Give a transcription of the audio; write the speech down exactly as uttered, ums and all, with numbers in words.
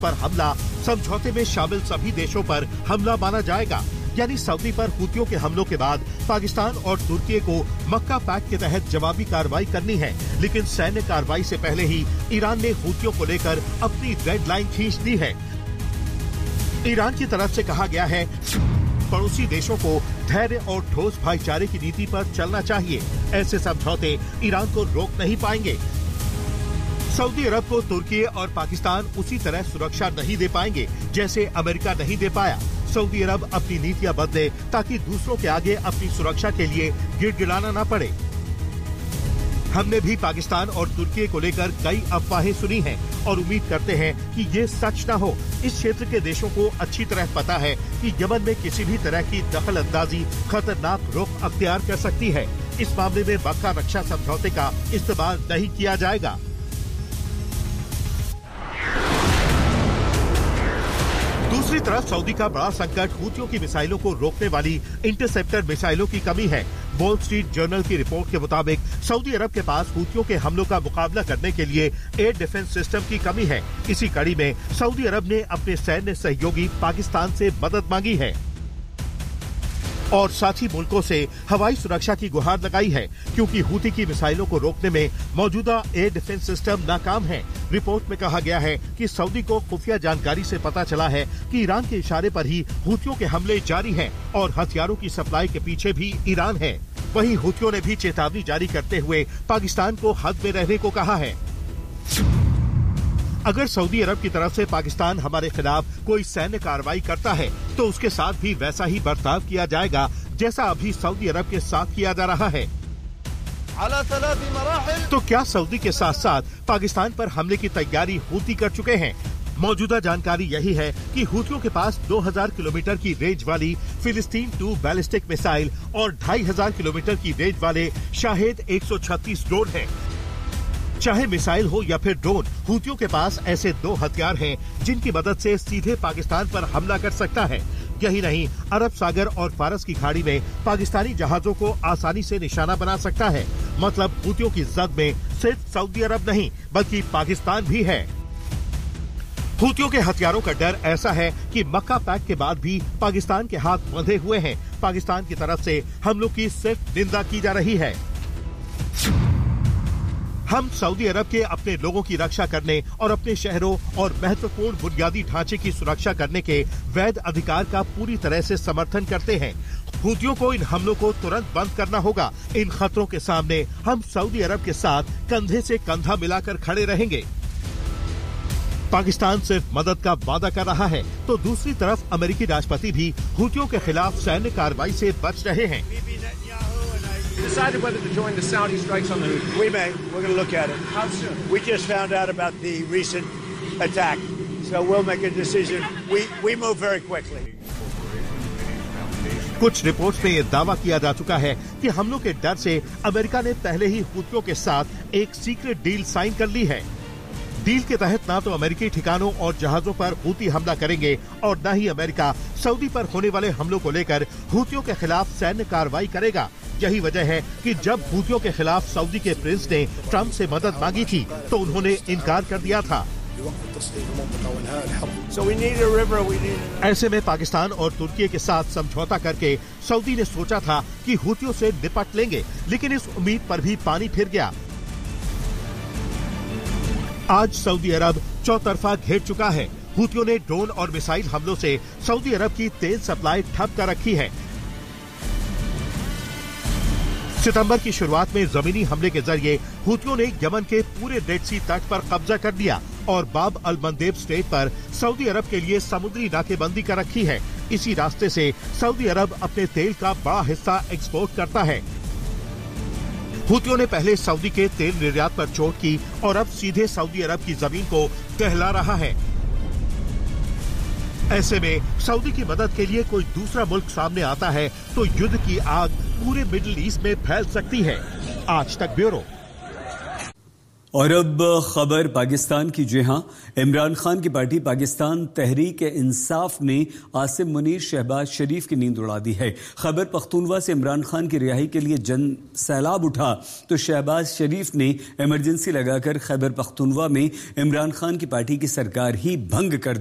पर हमला समझौते में शामिल सभी देशों पर हमला माना जाएगा। यानी सऊदी पर हूतियों के हमलों के बाद पाकिस्तान और तुर्की को मक्का पैक्ट के तहत जवाबी कार्रवाई करनी है, लेकिन सैन्य कार्रवाई से पहले ही ईरान ने हूतियों को लेकर अपनी रेड लाइन खींच दी है। ईरान की तरफ से कहा गया है पड़ोसी देशों को धैर्य और ठोस भाईचारे की नीति पर चलना चाहिए। ऐसे समझौते ईरान को रोक नहीं पाएंगे। सऊदी अरब को तुर्की और पाकिस्तान उसी तरह सुरक्षा नहीं दे पाएंगे जैसे अमेरिका नहीं दे पाया। सऊदी अरब अपनी नीतियां बदले ताकि दूसरों के आगे अपनी सुरक्षा के लिए गिड़गिड़ाना न पड़े। हमने भी पाकिस्तान और तुर्की को लेकर कई अफवाहें सुनी हैं और उम्मीद करते हैं कि ये सच न हो। इस क्षेत्र के देशों को अच्छी तरह पता है कि यमन में किसी भी तरह की दखल अंदाजी खतरनाक रुख अख्तियार कर सकती है। इस मामले में मक्का रक्षा समझौते का इस्तेमाल नहीं किया जाएगा। दूसरी तरफ सऊदी का बड़ा संकट हूतियों की मिसाइलों को रोकने वाली इंटरसेप्टर मिसाइलों की कमी है। वॉल स्ट्रीट जर्नल की रिपोर्ट के मुताबिक सऊदी अरब के पास हूतियों के हमलों का मुकाबला करने के लिए एयर डिफेंस सिस्टम की कमी है। इसी कड़ी में सऊदी अरब ने अपने सैन्य सहयोगी पाकिस्तान से मदद मांगी है और साथी मुल्कों से हवाई सुरक्षा की गुहार लगाई है, क्योंकि हूती की मिसाइलों को रोकने में मौजूदा एयर डिफेंस सिस्टम नाकाम है। रिपोर्ट में कहा गया है कि सऊदी को खुफिया जानकारी से पता चला है कि ईरान के इशारे पर ही हूतियों के हमले जारी हैं और हथियारों की सप्लाई के पीछे भी ईरान है। वहीं हूतियों ने भी चेतावनी जारी करते हुए पाकिस्तान को हद में रहने को कहा है। अगर सऊदी अरब की तरफ से पाकिस्तान हमारे खिलाफ कोई सैन्य कार्रवाई करता है तो उसके साथ भी वैसा ही बर्ताव किया जाएगा जैसा अभी सऊदी अरब के साथ किया जा रहा है। तो क्या सऊदी के साथ साथ पाकिस्तान पर हमले की तैयारी हूती कर चुके हैं? मौजूदा जानकारी यही है कि हूतियों के पास दो हज़ार किलोमीटर की रेंज वाली फिलिस्तीन टू बैलिस्टिक मिसाइल और ढाई हजार किलोमीटर की रेंज वाले शाहेद एक सौ छत्तीस ड्रोन हैं। चाहे मिसाइल हो या फिर ड्रोन, हूतियों के पास ऐसे दो हथियार हैं जिनकी मदद से सीधे पाकिस्तान पर हमला कर सकता है। यही नहीं, अरब सागर और फारस की खाड़ी में पाकिस्तानी जहाजों को आसानी से निशाना बना सकता है। मतलब हूतियों की जद में सिर्फ सऊदी अरब नहीं बल्कि पाकिस्तान भी है। हूतियों के हथियारों का डर ऐसा है कि मक्का पैक्ट के बाद भी पाकिस्तान के हाथ बंधे हुए हैं। पाकिस्तान की तरफ से हमलों की सिर्फ निंदा की जा रही है। हम सऊदी अरब के अपने लोगों की रक्षा करने और अपने शहरों और महत्वपूर्ण बुनियादी ढांचे की सुरक्षा करने के वैध अधिकार का पूरी तरह से समर्थन करते हैं। हूतियों को इन हमलों को तुरंत बंद करना होगा। इन खतरों के सामने हम सऊदी अरब के साथ कंधे से कंधा मिलाकर खड़े रहेंगे। पाकिस्तान सिर्फ मदद का वादा कर रहा है तो दूसरी तरफ अमेरिकी राष्ट्रपति भी हूतियों के खिलाफ सैन्य कार्रवाई से बच रहे हैं। Decided whether to join the Saudi strikes on the Houthis. We may. We're going to look at it. How soon? We just found out about the recent attack, so we'll make a decision. We we move very quickly. कुछ reports में ये दावा किया जा चुका है कि हमलों के डर से अमेरिका ने पहले ही हूतियों के साथ एक सीक्रेट डील साइन कर ली है। डील के तहत ना तो अमेरिकी ठिकानों और जहाजों पर हूती हमला करेंगे और न ही अमेरिका सऊदी पर होने वाले हमलों को लेकर हूतियों के खिलाफ सैन्य कार्रवाई करेगा। यही वजह है कि जब हूतियों के खिलाफ सऊदी के प्रिंस ने ट्रंप से मदद मांगी थी तो उन्होंने इनकार कर दिया था। ऐसे में पाकिस्तान और तुर्की के साथ समझौता करके सऊदी ने सोचा था कि हूतियों से निपट लेंगे, लेकिन इस उम्मीद पर भी पानी फिर गया। आज सऊदी अरब चौतरफा घेर चुका है। हूतियों ने ड्रोन और मिसाइल हमलों से सऊदी अरब की तेल सप्लाई ठप कर रखी है। सितंबर की शुरुआत में जमीनी हमले के जरिए हूतियों ने यमन के पूरे रेड सी तट पर कब्जा कर लिया और बाब अल मंदेब स्ट्रेट पर सऊदी अरब के लिए समुद्री नाकेबंदी कर रखी है। इसी रास्ते से सऊदी अरब अपने तेल का बड़ा हिस्सा एक्सपोर्ट करता है। हूतियों ने पहले सऊदी के तेल निर्यात पर चोट की और अब सीधे सऊदी अरब की जमीन को दहला रहा है। ऐसे में सऊदी की मदद के लिए कोई दूसरा मुल्क सामने आता है तो युद्ध की आग पूरे मिडिल ईस्ट में फैल सकती है। आज तक ब्यूरो। और अब खबर पाकिस्तान की। जी हां, इमरान खान की पार्टी पाकिस्तान तहरीक इंसाफ ने आसिम मुनीर, शहबाज शरीफ की नींद उड़ा दी है। खैबर पख्तूनवा से इमरान खान की रिहाई के लिए जन सैलाब उठा तो शहबाज शरीफ ने इमरजेंसी लगाकर खैबर पख्तूनवा में इमरान खान की पार्टी की सरकार ही भंग कर